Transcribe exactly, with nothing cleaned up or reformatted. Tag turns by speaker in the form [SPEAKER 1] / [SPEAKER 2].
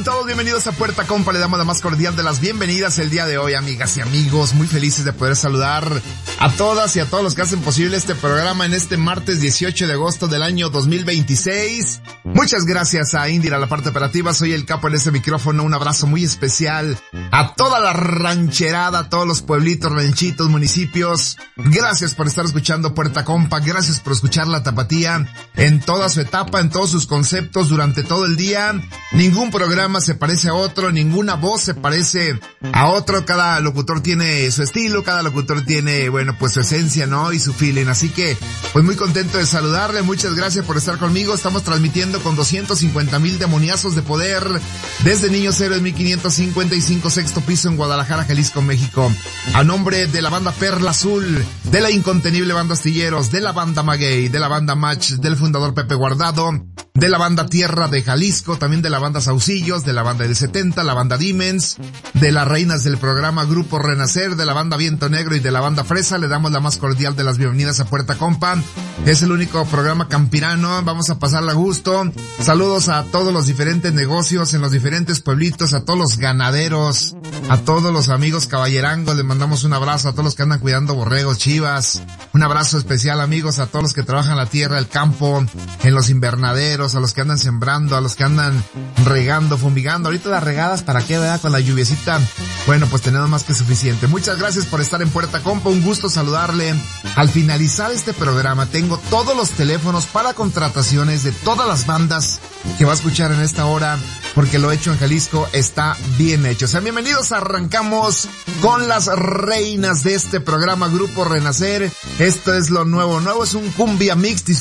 [SPEAKER 1] todos bienvenidos a Puerta Compa. Le damos la más cordial de las bienvenidas el día de hoy, amigas y amigos. Muy felices de poder saludar a todas y a todos los que hacen posible este programa en este martes dieciocho de agosto del año dos mil veintiséis. Muchas gracias a Indira, la parte operativa. Soy el capo en ese micrófono. Un abrazo muy especial a toda la rancherada, a todos los pueblitos, ranchitos, municipios. Gracias por estar escuchando Puerta Compa. Gracias por escuchar la tapatía en toda su etapa, en todos sus conceptos durante todo el día. Ningún programa se parece a otro, ninguna voz se parece a otro. Cada locutor tiene su estilo, cada locutor tiene, bueno, pues su esencia, ¿no? Y su feeling. Así que, pues muy contento de saludarle. Muchas gracias por estar conmigo. Estamos transmitiendo con doscientos cincuenta mil demoniazos de poder desde Niños Héroes mil quinientos cincuenta y cinco, sexto piso en Guadalajara, Jalisco, México. A nombre de la banda Perla Azul, de la incontenible banda Astilleros, de la banda Maguey, de la banda Match, del fundador Pepe Guardado, de la banda Tierra de Jalisco, también de la banda Saucillos, de la banda L setenta, la banda Dimens, de las reinas del programa Grupo Renacer, de la banda Viento Negro y de la banda Fresa. Le damos la más cordial de las bienvenidas a Puerta Compa. Es el único programa campirano, vamos a pasarla a gusto. Saludos a todos los diferentes negocios en los diferentes pueblitos, a todos los ganaderos, a todos los amigos caballerangos. Les mandamos un abrazo a todos los que andan cuidando borregos, chivas. Un abrazo especial, amigos, a todos los que trabajan la tierra, el campo, en los invernaderos, a los que andan sembrando, a los que andan regando, fumigando. Ahorita las regadas, ¿para qué, verdad? Con la lluviecita. Bueno, pues tenemos más que suficiente. Muchas gracias por estar en Puerta Compa. Un gusto saludarle. Al finalizar este programa, tengo todos los teléfonos para contrataciones de todas las bandas que va a escuchar en esta hora, porque lo hecho en Jalisco está bien hecho. Sean bienvenidos, arrancamos con las reinas de este programa, Grupo Renacer. Esto es lo nuevo. Nuevo es un cumbia mix.